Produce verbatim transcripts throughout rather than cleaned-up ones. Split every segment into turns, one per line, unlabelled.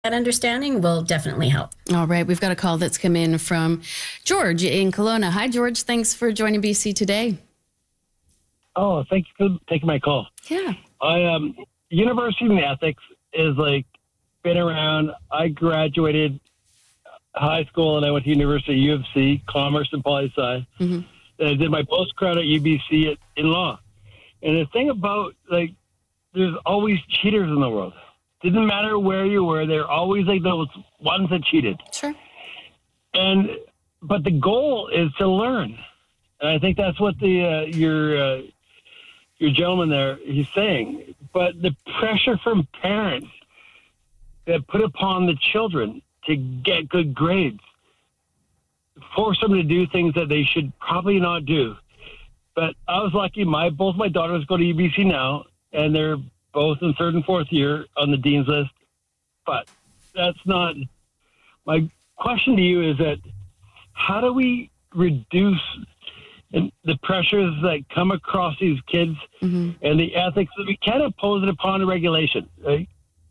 that understanding will definitely help.
All right. We've got a call that's come in from George in Kelowna. Hi, George. Thanks for joining B C Today.
Oh, thank you for taking my call.
Yeah.
I um, University of Ethics is like been around. I graduated high school and I went to University U of C, Commerce and Poli Sci. Mm-hmm. And I did my postgrad at U B C at, in law. And the thing about, like, there's always cheaters in the world. Didn't matter where you were, they're always like those ones that cheated.
Sure.
And but the goal is to learn, and I think that's what the uh, your uh, your gentleman there he's saying. But the pressure from parents that put upon the children to get good grades force them to do things that they should probably not do. But I was lucky. My both my daughters go to U B C now, and they're both in third and fourth year on the dean's list. But that's not my question to you. Is that how do we reduce the pressures that come across these kids mm-hmm. and the ethics that we can't impose it upon a regulation, right?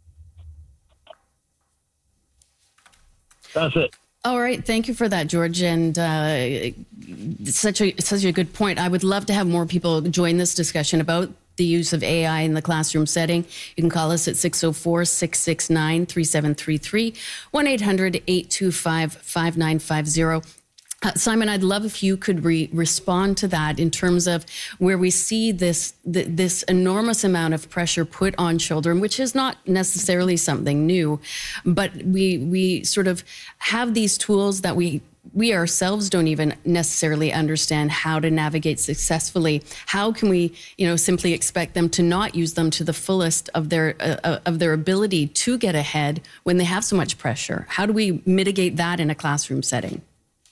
That's it.
All right. Thank you for that, George. And uh, such a such a good point. I would love to have more people join this discussion about the use of A I in the classroom setting. You can call us at six oh four, six six nine, three seven three three, one eight hundred, eight two five, five nine five zero. Uh, Simon, I'd love if you could re- respond to that in terms of where we see this th- this enormous amount of pressure put on children, which is not necessarily something new, but we we sort of have these tools that we we ourselves don't even necessarily understand how to navigate successfully. How can we, you know, simply expect them to not use them to the fullest of their uh, of their ability to get ahead when they have so much pressure? How do we mitigate that in a classroom setting?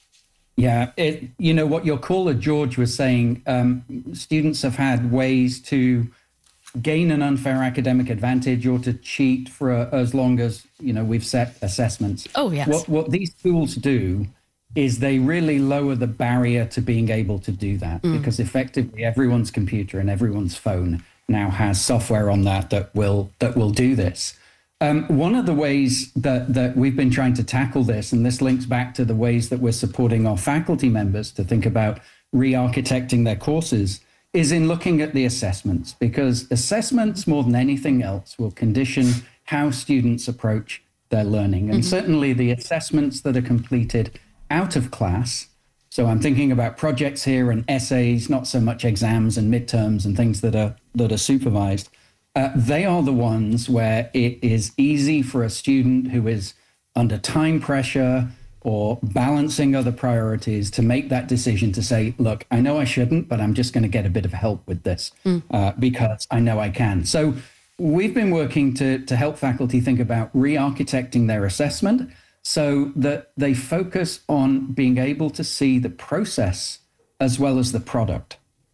Yeah, it, you know, what your caller, George, was saying, um, students have had ways to gain an unfair academic advantage or to cheat for a, as long as, you know, we've set assessments.
Oh, yes.
What, what these tools do is they really lower the barrier to being able to do that mm. because effectively everyone's computer and everyone's phone now has software on that that will that will do this. Um, one of the ways that, that we've been trying to tackle this, and this links back to the ways that we're supporting our faculty members to think about re-architecting their courses, is in looking at the assessments, because assessments more than anything else will condition how students approach their learning. And mm-hmm. certainly the assessments that are completed out of class, so I'm thinking about projects here and essays, not so much exams and midterms and things that are that are supervised. Uh, they are the ones where it is easy for a student who is under time pressure or balancing other priorities to make that decision to say, look, I know I shouldn't, but I'm just going to get a bit of help with this mm. uh, because I know I can. So we've been working to, to help faculty think about re-architecting their assessment so that they focus on being able to see the process as well as the product.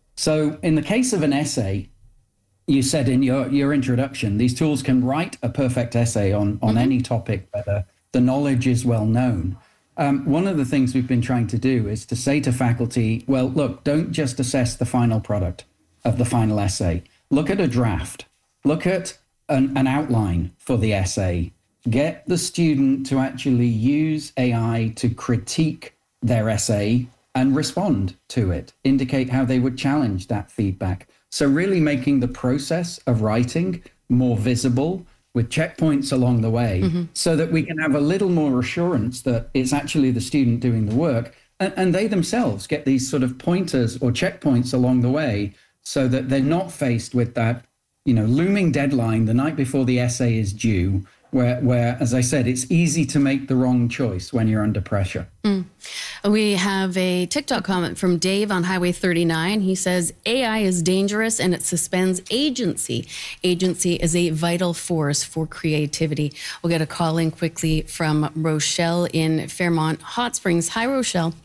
So in the case of an essay, you said in your, your introduction, these tools can write a perfect essay on, on mm-hmm. any topic, whether the knowledge is well known. Um, one of the things we've been trying to do is to say to faculty, well, look, don't just assess the final product of the final essay. Look at a draft. Look at an, an outline for the essay. Get the student to actually use A I to critique their essay and respond to it, indicate how they would challenge that feedback. So really making the process of writing more visible with checkpoints along the way mm-hmm. so that we can have a little more assurance that it's actually the student doing the work and, and they themselves get these sort of pointers or checkpoints along the way so that they're not faced with that, you know, looming deadline the night before the essay is due, where, where, as I said, it's easy to make the wrong choice when you're under pressure.
Mm. We have a TikTok comment from Dave on Highway thirty-nine. He says, A I is dangerous and it suspends agency. Agency is a vital force for creativity. We'll get a call in quickly from Rochelle in Fairmont Hot Springs. Hi, Rochelle.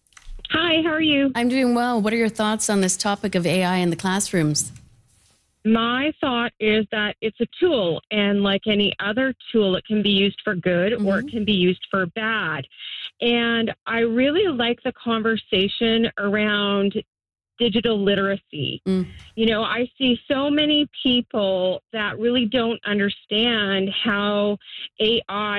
Hi, how are you?
I'm doing well. What are your thoughts on this topic of A I in the classrooms?
My thought is that it's a tool, and like any other tool, it can be used for good mm-hmm. or it can be used for bad. And I really like the conversation around digital literacy.
Mm.
You know, I see so many people that really don't understand how A I